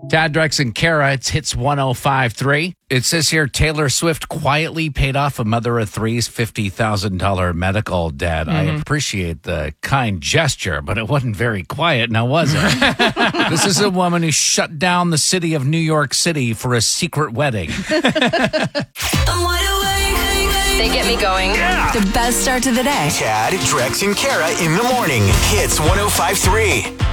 Chad, Drex, and Kara, it's Hits 105.3. It says here Taylor Swift quietly paid off a mother of three's $50,000 medical debt. I appreciate the kind gesture, but it wasn't very quiet, now was it? This is a woman who shut down the city of New York City for a secret wedding. They get me going. Yeah. The best start to the day. Chad, Drex, and Kara in the morning. Hits 105.3.